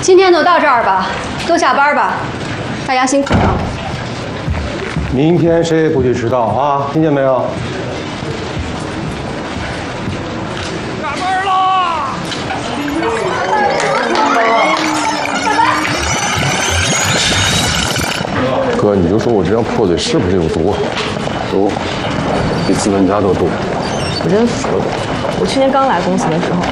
今天就到这儿吧，都下班吧，大家辛苦了。 明天谁也不许迟到啊，听见没有？ 下班啦！ 哥，你就说我这张破嘴是不是有毒？毒，比资本家都毒。 我真服了。我去年刚来公司的时候，